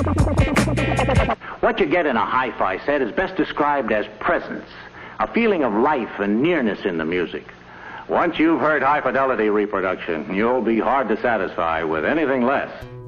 What you get in a hi-fi set is best described as presence, a feeling of life and nearness in the music. Once you've heard high-fidelity reproduction, you'll be hard to satisfy with anything less.